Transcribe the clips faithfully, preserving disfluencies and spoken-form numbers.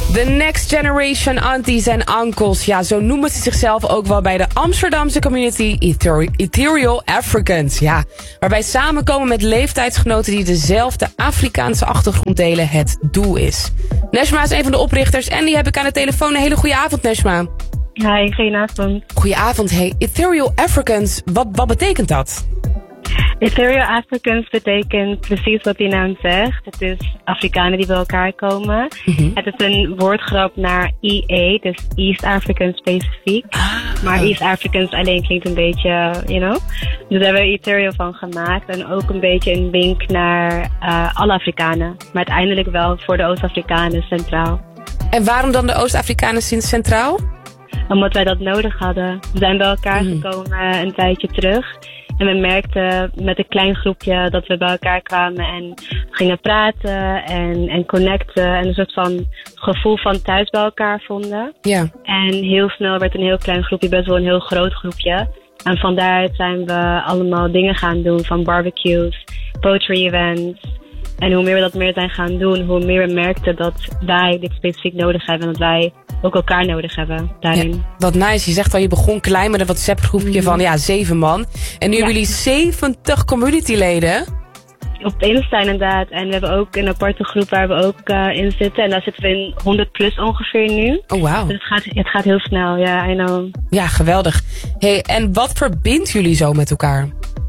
The Next Generation Aunties en Uncles. Ja, zo noemen ze zichzelf ook wel bij de Amsterdamse community Ethereal Africans. Ja, waarbij samenkomen met leeftijdsgenoten die dezelfde Afrikaanse achtergrond delen het doel is. Neshma is een van de oprichters en die heb ik aan de telefoon. Een hele goede avond, Neshma. Hi, goedenavond. Goedenavond. Hey, Ethereal Africans, wat, wat betekent dat? Ethereal Africans betekent precies wat die naam zegt. Het is Afrikanen die bij elkaar komen. Mm-hmm. Het is een woordgrap naar E A, dus East African specifiek. Ah. Maar East Africans alleen klinkt een beetje, you know. Dus daar hebben we Ethereal van gemaakt. En ook een beetje een wink naar uh, alle Afrikanen. Maar uiteindelijk wel voor de Oost-Afrikanen centraal. En waarom dan de Oost-Afrikanen sinds centraal? Omdat wij dat nodig hadden. We zijn bij elkaar mm. gekomen een tijdje terug. En we merkten met een klein groepje dat we bij elkaar kwamen en gingen praten en, en connecten. En een soort van gevoel van thuis bij elkaar vonden. Ja. En heel snel werd een heel klein groepje best wel een heel groot groepje. En van daaruit zijn we allemaal dingen gaan doen, van barbecues, poetry events. En hoe meer we dat meer zijn gaan doen, hoe meer we merkten dat wij dit specifiek nodig hebben. En dat wij ook elkaar nodig hebben daarin. Ja, wat nice. Je zegt al, je begon klein met een WhatsApp-groepje mm. van ja, zeven man. En nu ja. hebben jullie zeventig communityleden. Op Insta inderdaad. En we hebben ook een aparte groep waar we ook uh, in zitten. En daar zitten we in honderd plus ongeveer nu. Oh, wauw. Dus het gaat, het gaat heel snel, ja, yeah, I know. Ja, geweldig. Hey, en wat verbindt jullie zo met elkaar?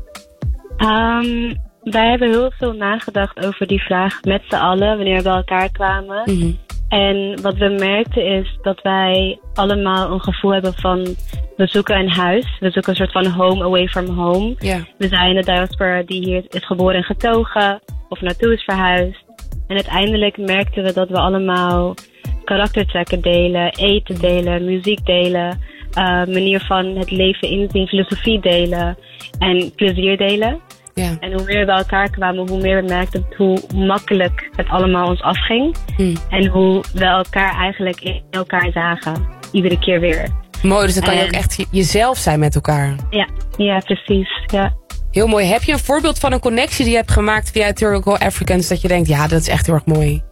Um, wij hebben heel veel nagedacht over die vraag met z'n allen, wanneer we bij elkaar kwamen. Mm-hmm. En wat we merkten is dat wij allemaal een gevoel hebben van, we zoeken een huis. We zoeken een soort van home away from home. Yeah. We zijn de diaspora die hier is geboren en getogen of naartoe is verhuisd. En uiteindelijk merkten we dat we allemaal karaktertrekken delen, eten delen, muziek delen, uh, manier van het leven inzien, filosofie delen en plezier delen. Ja. En hoe meer we bij elkaar kwamen, hoe meer we merkten hoe makkelijk het allemaal ons afging. Hmm. En hoe we elkaar eigenlijk in elkaar zagen. Iedere keer weer. Mooi, dus dan kan en, je ook echt jezelf zijn met elkaar. Ja, ja, precies. Ja. Heel mooi. Heb je een voorbeeld van een connectie die je hebt gemaakt via Ethereal Africans dat je denkt, ja, dat is echt heel erg mooi?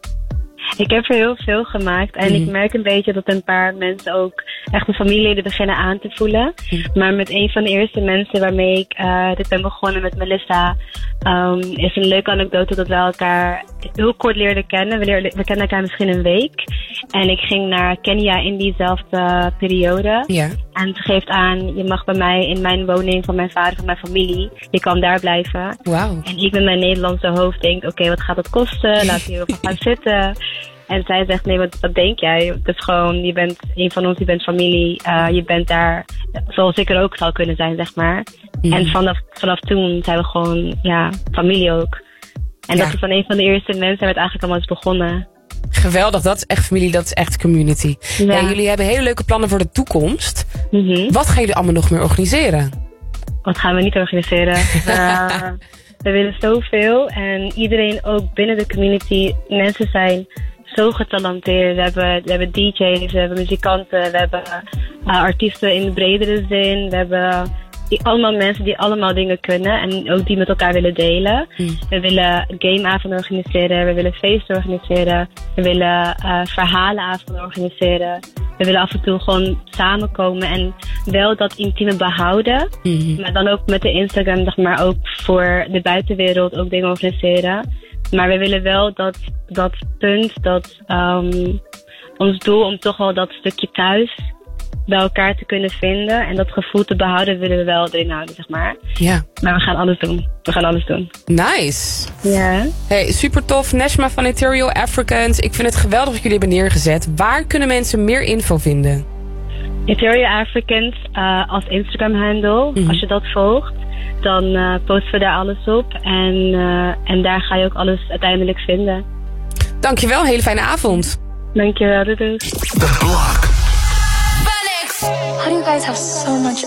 Ik heb er heel veel gemaakt en mm. ik merk een beetje dat een paar mensen ook echt de familieleden beginnen aan te voelen. Mm. Maar met een van de eerste mensen waarmee ik uh, dit ben begonnen met Melissa, um, is een leuke anekdote dat we elkaar heel kort leerden kennen. We, leerden, we kennen elkaar misschien een week. En ik ging naar Kenia in diezelfde periode. Yeah. En ze geeft aan, je mag bij mij in mijn woning van mijn vader, van mijn familie. Je kan daar blijven. Wow. En ik met mijn Nederlandse hoofd denk, oké, okay, wat gaat dat kosten? Laten we hierover gaan zitten. En zij zegt, nee, wat, wat denk jij? Het is gewoon, je bent een van ons, je bent familie. Uh, je bent daar, zoals ik er ook zou kunnen zijn, zeg maar. Mm. En vanaf, vanaf toen zijn we gewoon, ja, familie ook. En ja. dat is van een van de eerste mensen waar het eigenlijk allemaal is begonnen. Geweldig, dat is echt familie, dat is echt community. Ja. Hey, jullie hebben hele leuke plannen voor de toekomst. Mm-hmm. Wat gaan jullie allemaal nog meer organiseren? Wat gaan we niet organiseren? uh, we willen zoveel en iedereen ook binnen de community, mensen zijn zo getalenteerd. We hebben, we hebben D J's, we hebben muzikanten, we hebben uh, artiesten in de bredere zin. We hebben die, allemaal mensen die allemaal dingen kunnen en ook die met elkaar willen delen. Mm. We willen gameavonden organiseren, we willen feesten organiseren, we willen uh, verhalenavonden organiseren. We willen af en toe gewoon samenkomen en wel dat intieme behouden. Mm-hmm. Maar dan ook met de Instagram, zeg maar, ook voor de buitenwereld ook dingen organiseren. Maar we willen wel dat, dat punt, dat um, ons doel om toch wel dat stukje thuis bij elkaar te kunnen vinden. En dat gevoel te behouden willen we wel erin houden, zeg maar. Ja. Maar we gaan alles doen. We gaan alles doen. Nice. Ja. Hey, super tof. Neshma van Ethereal Africans. Ik vind het geweldig dat jullie hebben neergezet. Waar kunnen mensen meer info vinden? Ethereal Africans uh, als Instagram handle. Mm-hmm. Als je dat volgt, dan uh, posten we daar alles op. En, uh, en daar ga je ook alles uiteindelijk vinden. Dankjewel, hele fijne avond. Dankjewel, doei doei. The Block. How do you guys have so much